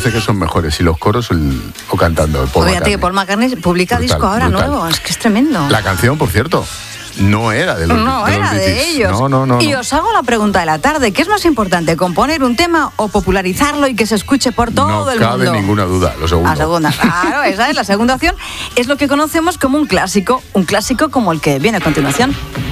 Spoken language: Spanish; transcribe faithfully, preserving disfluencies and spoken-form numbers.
parece que son mejores, si los coros el, o cantando. El Paul Fíjate McCartney. que Paul McCartney publica Brutal, disco ahora brutal. nuevo, es que es tremendo. La canción, por cierto, no era de los No de los era de Beatles. ellos. No, no, no. Y no. os hago la pregunta de la tarde, ¿qué es más importante, componer un tema o popularizarlo y que se escuche por todo no el cabe mundo? ninguna duda, lo segundo. La segunda, claro, esa es la segunda opción. Es lo que conocemos como un clásico, un clásico como el que viene a continuación.